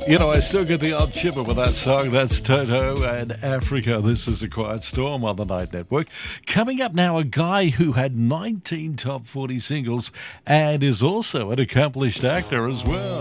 You know, I still get the odd chipper with that song. That's Toto and Africa. This is A Quiet Storm on the Night Network. Coming up now, a guy who had 19 top 40 singles and is also an accomplished actor as well.